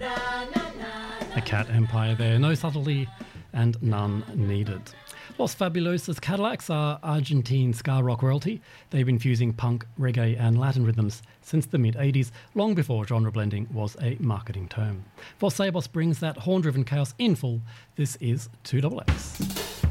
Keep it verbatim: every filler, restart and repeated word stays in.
A cat empire there, no subtlety and none needed. Los Fabulosos Cadillacs are Argentine ska rock royalty. They've been fusing punk, reggae and Latin rhythms since the mid-eighties, long before genre blending was a marketing term. For Sabos brings that horn-driven chaos in full. This is two X X.